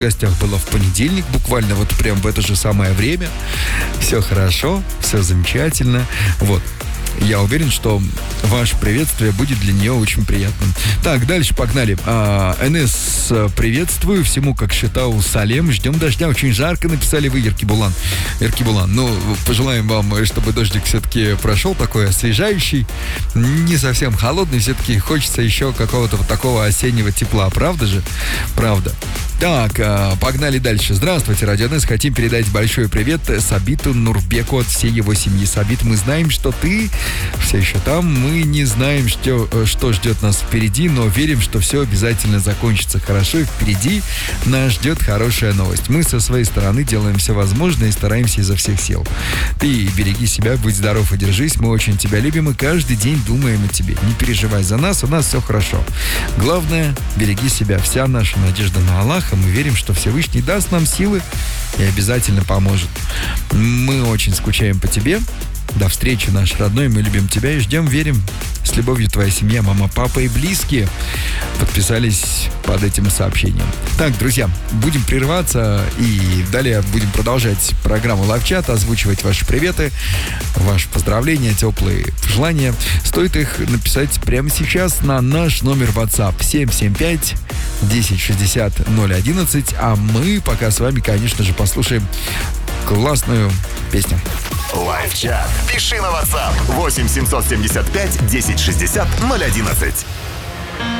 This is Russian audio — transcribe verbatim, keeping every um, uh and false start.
В гостях была в понедельник, буквально вот прям в это же самое время. Все хорошо, все замечательно. Вот. Я уверен, что ваше приветствие будет для нее очень приятным. Так, дальше погнали. А, эн-эс, приветствую. Всему, как считал, салем. Ждем дождя. Очень жарко, написали вы, Еркибулан. Еркибулан, ну, пожелаем вам, чтобы дождик все-таки прошел, такой освежающий. Не совсем холодный. Все-таки хочется еще какого-то вот такого осеннего тепла. Правда же? Правда. Так, погнали дальше. Здравствуйте, Радио эн эс. Хотим передать большой привет Сабиту Нурбеку от всей его семьи. Сабит, мы знаем, что ты все еще там. Мы не знаем, что, что ждет нас впереди, но верим, что все обязательно закончится хорошо. И впереди нас ждет хорошая новость. Мы со своей стороны делаем все возможное и стараемся изо всех сил. Ты береги себя, будь здоров и держись. Мы очень тебя любим и каждый день думаем о тебе. Не переживай за нас, у нас все хорошо. Главное, береги себя. Вся наша надежда на Аллаха. Мы верим, что Всевышний даст нам силы и обязательно поможет. Мы очень скучаем по тебе. До встречи, наш родной. Мы любим тебя и ждем, верим. С любовью, твоя семья, мама, папа и близкие подписались под этим сообщением. Так, друзья, будем прерваться и далее будем продолжать программу Лайв-чат, озвучивать ваши приветы, ваши поздравления, теплые желания. Стоит их написать прямо сейчас на наш номер WhatsApp семь семь пять десять шестьдесят ноль одиннадцать. А мы пока с вами, конечно же, послушаем классную песню. Лайв-чат. Пиши на WhatsApp восемь семьсот семьдесят пять десять шестьдесят ноль одиннадцать.